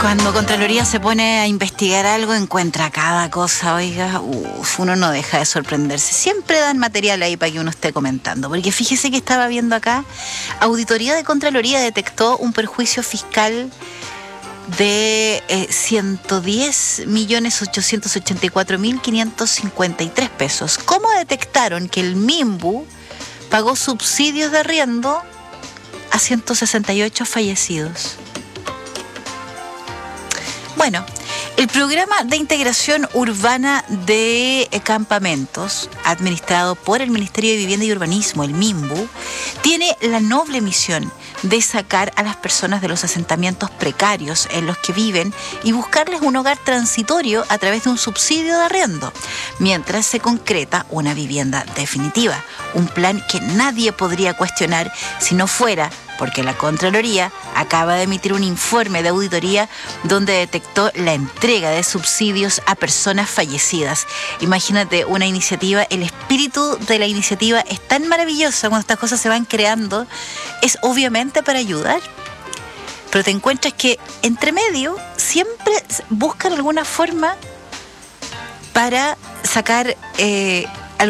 Cuando Contraloría se pone a investigar algo, encuentra cada cosa, oiga, uno no deja de sorprenderse. Siempre dan material ahí para que uno esté comentando. Porque fíjese que estaba viendo acá, Auditoría de Contraloría detectó un perjuicio fiscal de 110.884.553 pesos. ¿Cómo detectaron que el MIMBU pagó subsidios de arriendo a 168 fallecidos? Bueno, el programa de integración urbana de campamentos, administrado por el Ministerio de Vivienda y Urbanismo, el MIMBU, tiene la noble misión de sacar a las personas de los asentamientos precarios en los que viven y buscarles un hogar transitorio a través de un subsidio de arriendo, mientras se concreta una vivienda definitiva. Un plan que nadie podría cuestionar si no fuera porque la Contraloría acaba de emitir un informe de auditoría donde detectó la entrega de subsidios a personas fallecidas. Imagínate una iniciativa, el espíritu de la iniciativa es tan maravilloso cuando estas cosas se van creando, es obviamente para ayudar, pero te encuentras que entre medio siempre buscan alguna forma para sacar a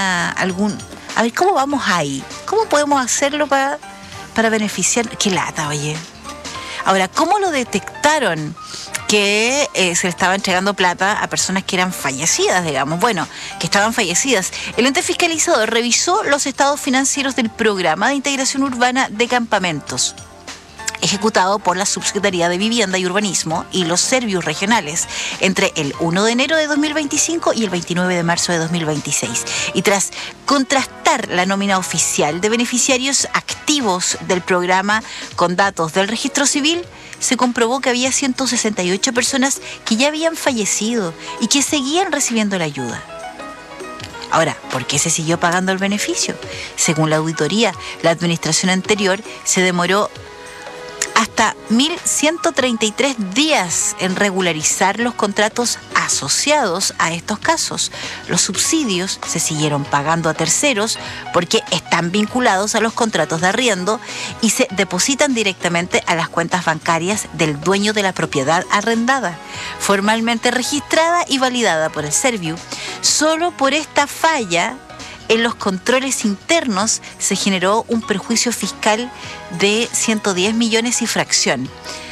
ver, ¿cómo vamos ahí? ¿Cómo podemos hacerlo para beneficiar? ¡Qué lata, oye! Ahora, ¿cómo lo detectaron que se le estaba entregando plata a personas que eran fallecidas, digamos? Bueno, que estaban fallecidas. El ente fiscalizador revisó los estados financieros del programa de integración urbana de campamentos, ejecutado por la Subsecretaría de Vivienda y Urbanismo y los servicios regionales entre el 1 de enero de 2025 y el 29 de marzo de 2026. Y tras contrastar la nómina oficial de beneficiarios activos del programa con datos del registro civil, se comprobó que había 168 personas que ya habían fallecido y que seguían recibiendo la ayuda. Ahora, ¿por qué se siguió pagando el beneficio? Según la auditoría, la administración anterior se demoró hasta 1.133 días en regularizar los contratos asociados a estos casos. Los subsidios se siguieron pagando a terceros porque están vinculados a los contratos de arriendo y se depositan directamente a las cuentas bancarias del dueño de la propiedad arrendada, formalmente registrada y validada por el Serviu. Solo por esta falla en los controles internos se generó un perjuicio fiscal de 110 millones y fracción.